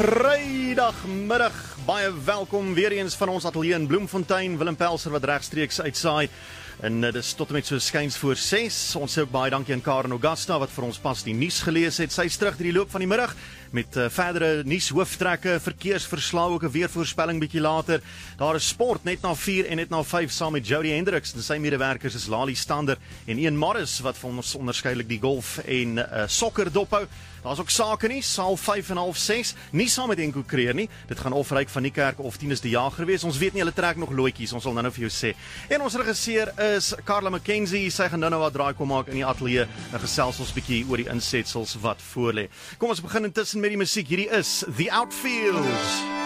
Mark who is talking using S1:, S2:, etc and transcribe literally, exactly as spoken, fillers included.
S1: Vrijdagmiddag, baie welkom weer eens van ons ateljee in Bloemfontein. Willem Pelser wat regstreeks uitsaai. En uh, dis tot en met so skuins voor ses. Ons sê ook baie dankie aan Karen Augusta wat vir ons pas die nuus gelees het. Sy is terug deur die loop van die middag met uh, verdere nuus hooftrekke, verkeersverslae, ook 'n weervoorspelling bietjie later. Daar is sport net na vier en net na vyf saam met Jody Hendricks en sy medewerkers is Lali Stander en Ian Morris wat vir ons onderskeidelik die golf en uh, sokker dophou. Daar's ook sake nie, saal vyf en half ses, nie saam met Enko Kreer nie. Dit gaan of Ryk van die Kerk of Tinus die Jager wees. Ons weet nie, hulle trek nog loetjies, ons sal nou nou vir jou sê. En ons regisseur is Carla McKenzie, sy gaan nou nou wat draai kom maak in die ateljee en gesels ons bietjie oor die insetsels wat voor lê. Kom ons begin intussen met die musiek. Hierdie is The Outfields.